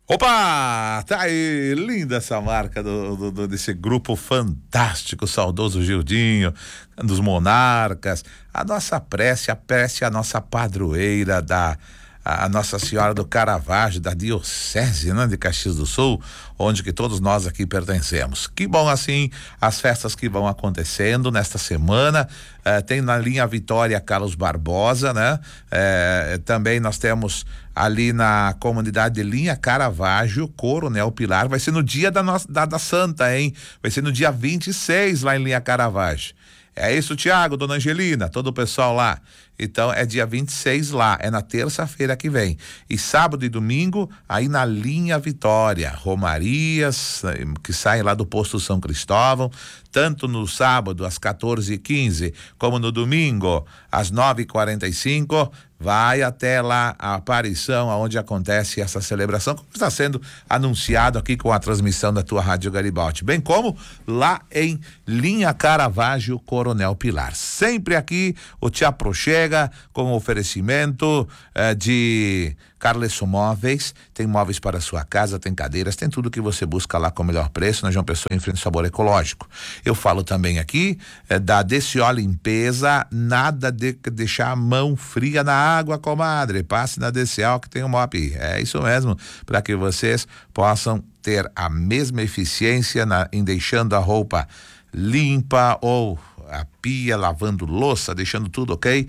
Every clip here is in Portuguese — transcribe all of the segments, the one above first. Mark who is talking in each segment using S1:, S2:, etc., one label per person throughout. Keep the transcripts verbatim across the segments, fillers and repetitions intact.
S1: Opa, tá aí, linda essa marca do, do, do desse grupo fantástico, saudoso Gildinho, dos Monarcas. A nossa prece, a prece é a nossa padroeira da a Nossa Senhora do Caravaggio, da Diocese, né, de Caxias do Sul, onde que todos nós aqui pertencemos. Que bom assim as festas que vão acontecendo nesta semana. Eh, tem na linha Vitória Carlos Barbosa, né? Eh, também nós temos ali na comunidade de linha Caravaggio, Coronel Pilar. Vai ser no dia da nossa da, da Santa, hein? Vai ser no dia vinte e seis lá em linha Caravaggio. É isso, Tiago, dona Angelina, todo o pessoal lá. Então é dia vinte e seis lá, é na terça-feira que vem. E sábado e domingo, aí na linha Vitória, Romarias, que saem lá do posto São Cristóvão, tanto no sábado às quatorze e quinze, como no domingo às nove e quarenta e cinco, vai até lá a aparição aonde acontece essa celebração, como está sendo anunciado aqui com a transmissão da tua Rádio Garibaldi, bem como lá em linha Caravaggio, Coronel Pilar. Sempre aqui o Te Aproxega com oferecimento eh, de Carlesso Móveis. Tem móveis para a sua casa, tem cadeiras, tem tudo que você busca lá com o melhor preço na João Pessoa, em frente ao Sabor Ecológico. Eu falo também aqui eh, da D C O Limpeza, nada de deixar a mão fria na água, comadre. Passe na D C O que tem um mop. É isso mesmo, para que vocês possam ter a mesma eficiência na, em deixando a roupa limpa ou a pia, lavando louça, deixando tudo ok,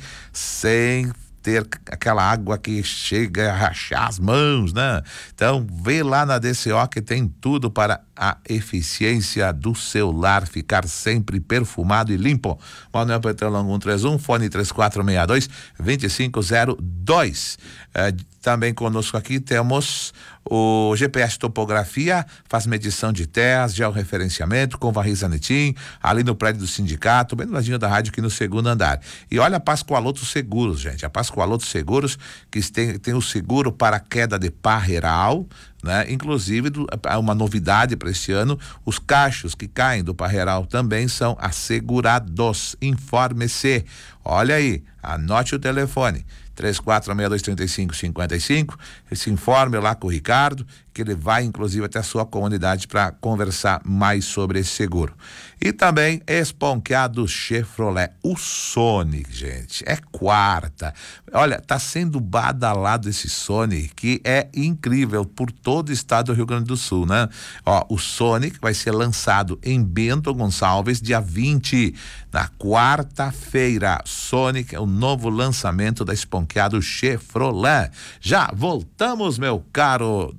S1: sem ter aquela água que chega a rachar as mãos, né? Então, vê lá na D C O que tem tudo para a eficiência do seu lar ficar sempre perfumado e limpo. Manuel Petrolão cento e trinta e um, fone três quatro seis dois, dois cinco zero dois. É, também conosco aqui temos o G P S Topografia, faz medição de terras, georreferenciamento com Varrizanetim, ali no prédio do sindicato, bem no ladinho da rádio aqui no segundo andar. E olha a Pascoaloto Seguros, gente, a Pascoaloto Seguros, que tem, tem o seguro para queda de parreiral, né? Inclusive do, uma novidade para esse ano, os cachos que caem do parreiral também são assegurados. Informe-se. Olha aí, anote o telefone três quatro seis dois, três cinco cinco cinco. Se informe lá com o Ricardo, que ele vai inclusive até a sua comunidade para conversar mais sobre esse seguro. E também Esponqueado Chevrolet, o Sonic, gente, é quarta. Olha, tá sendo badalado esse Sonic, que é incrível por todo o estado do Rio Grande do Sul, né? Ó, o Sonic vai ser lançado em Bento Gonçalves dia vinte, na quarta-feira. Sonic é o novo lançamento da Esponqueado Chevrolet. Já voltamos, meu caro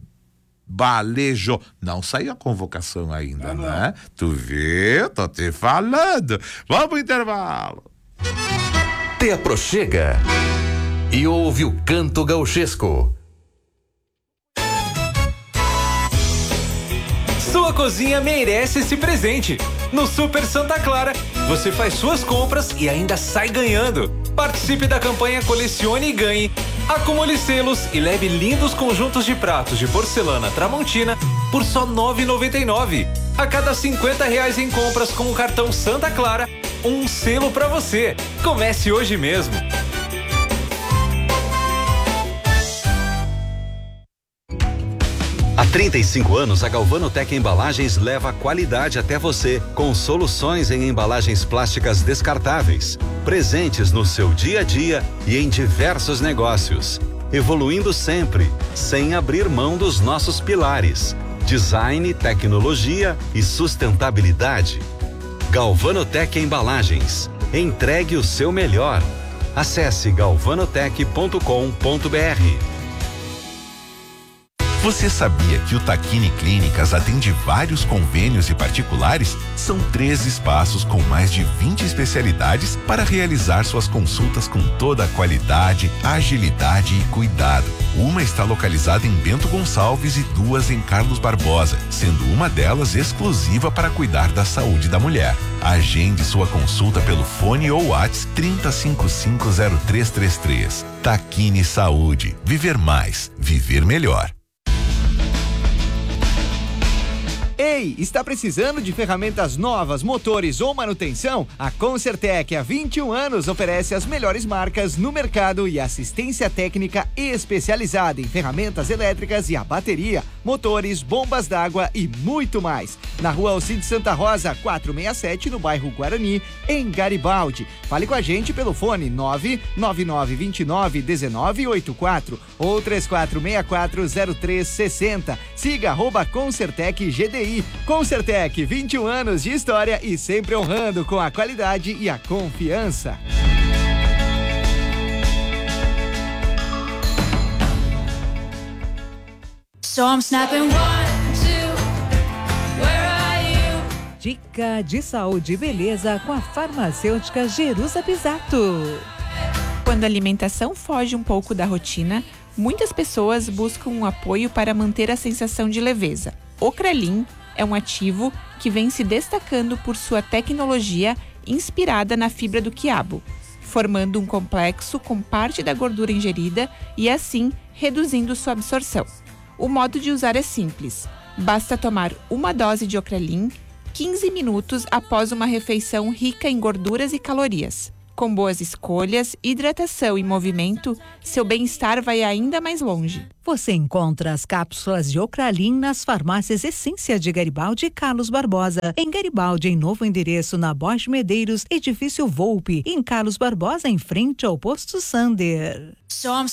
S1: Balejo. Não saiu a convocação ainda, não, né? Não. Tu viu? Tô te falando. Vamos pro intervalo.
S2: Te aproxega e ouve o canto gauchesco.
S3: Sua cozinha merece esse presente. No Super Santa Clara, você faz suas compras e ainda sai ganhando. Participe da campanha Colecione e Ganhe. Acumule selos e leve lindos conjuntos de pratos de porcelana Tramontina por só nove reais e noventa e nove centavos. A cada cinquenta reais em compras com o cartão Santa Clara, um selo pra você. Comece hoje mesmo.
S2: Há trinta e cinco anos, a Galvanotec Embalagens leva a qualidade até você, com soluções em embalagens plásticas descartáveis, presentes no seu dia a dia e em diversos negócios, evoluindo sempre, sem abrir mão dos nossos pilares: design, tecnologia e sustentabilidade. Galvanotec Embalagens, entregue o seu melhor. Acesse galvanotec ponto com ponto br.
S4: Você sabia que o Taquini Clínicas atende vários convênios e particulares? São três espaços com mais de vinte especialidades para realizar suas consultas com toda a qualidade, agilidade e cuidado. Uma está localizada em Bento Gonçalves e duas em Carlos Barbosa, sendo uma delas exclusiva para cuidar da saúde da mulher. Agende sua consulta pelo fone ou WhatsApp trinta, cinquenta e cinco, zero três trinta e três. Taquini Saúde. Viver mais. Viver melhor.
S5: Ei, está precisando de ferramentas novas, motores ou manutenção? A Concertec, há vinte e um anos, oferece as melhores marcas no mercado e assistência técnica especializada em ferramentas elétricas e a bateria, motores, bombas d'água e muito mais. Na rua Alcide Santa Rosa, quatrocentos e sessenta e sete, no bairro Guarani, em Garibaldi. Fale com a gente pelo fone nove nove nove dois nove um nove oito quatro ou três quatro seis quatro zero três seis zero. Siga arroba Concertec G D I. Concertec, vinte e um anos de história e sempre honrando com a qualidade e a confiança.
S6: So I'm snapping one, two, where are you?
S7: Dica de saúde e beleza com a farmacêutica Jerusa Pisato.
S8: Quando a alimentação foge um pouco da rotina, muitas pessoas buscam um apoio para manter a sensação de leveza. O Krelin é um ativo que vem se destacando por sua tecnologia inspirada na fibra do quiabo, formando um complexo com parte da gordura ingerida e assim reduzindo sua absorção. O modo de usar é simples. Basta tomar uma dose de Ocrelin quinze minutos após uma refeição rica em gorduras e calorias. Com boas escolhas, hidratação e movimento, seu bem-estar vai ainda mais longe.
S7: Você encontra as cápsulas de Ocralin nas farmácias Essência de Garibaldi e Carlos Barbosa. Em Garibaldi, em novo endereço na Borges Medeiros, edifício Volpe. Em Carlos Barbosa, em frente ao posto Sander.
S6: So I'm